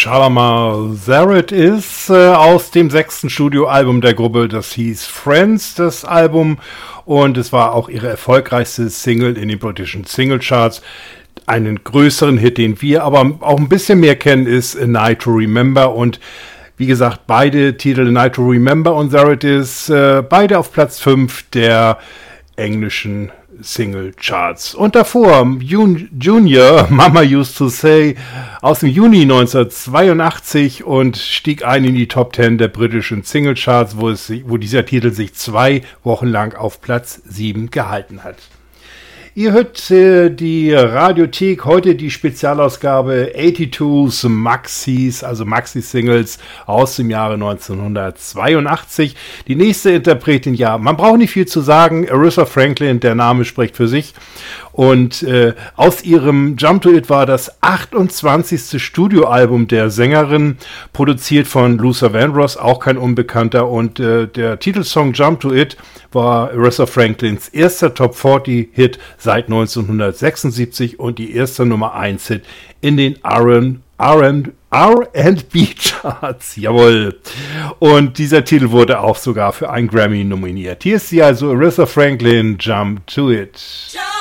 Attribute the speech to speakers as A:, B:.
A: Shalamar There It Is aus dem 6. Studioalbum der Gruppe. Das hieß Friends, das Album. Und es war auch ihre erfolgreichste Single in den britischen Singlecharts. Einen größeren Hit, den wir aber auch ein bisschen mehr kennen, ist A Night to Remember. Und wie gesagt, beide Titel, A Night to Remember und There It Is, beide auf Platz 5 der englischen Single-Charts. Und davor Junior, Mama Used to Say, aus dem Juni 1982 und stieg ein in die Top 10 der britischen Single-Charts, wo dieser Titel sich 2 Wochen lang auf Platz 7 gehalten hat. Ihr hört die Radiothek, heute die Spezialausgabe 82s Maxis, also Maxi-Singles aus dem Jahre 1982. Die nächste Interpretin, ja, man braucht nicht viel zu sagen, Aretha Franklin, der Name spricht für sich. Und aus ihrem Jump to It war das 28. Studioalbum der Sängerin, produziert von Luther Vandross, auch kein Unbekannter. Und der Titelsong Jump to It war Aretha Franklins erster Top 40 Hit seit 1976 und die erste Nummer 1 Hit in den R&B-Charts, jawohl. Und dieser Titel wurde auch sogar für einen Grammy nominiert. Hier ist sie also, Aretha Franklin, Jump to It.